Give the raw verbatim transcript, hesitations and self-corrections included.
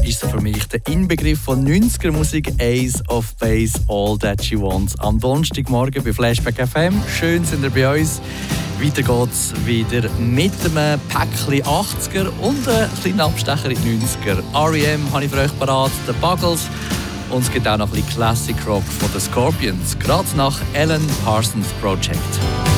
ist so für mich der Inbegriff von neunziger Musik. Ace of Base, All That She Wants. Am Donnerstagmorgen bei Flashback F M. Schön sind ihr bei uns. Weiter geht's wieder mit einem Päckchen achtziger und einem kleinen Abstecher in die neunziger. R E M habe ich für euch parat, The Buggles. Und es gibt auch noch ein bisschen Classic Rock von The Scorpions. Gerade nach Alan Parsons Project.